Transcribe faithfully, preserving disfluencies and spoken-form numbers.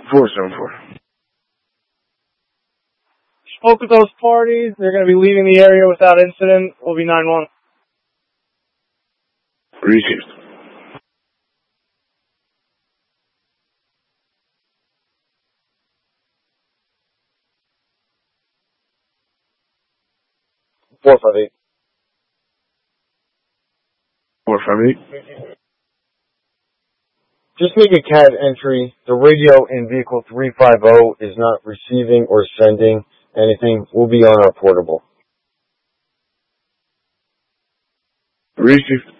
four seven four. Spoke with those parties. They're going to be leaving the area without incident. We'll be nine one. Received. four five eight. four five eight. Just make a C A D entry. The radio in vehicle three five zero is not receiving or sending anything. We'll be on our portable. Received.